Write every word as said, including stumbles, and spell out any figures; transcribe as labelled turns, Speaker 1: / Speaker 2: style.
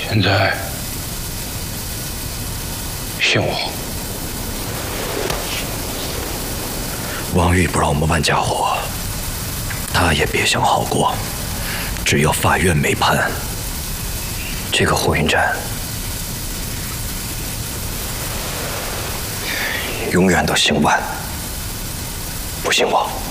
Speaker 1: 现在信我。
Speaker 2: 王玉不让我们万家火，他也别想好过。只要法院没判，这个火云战永远都姓万，不姓王。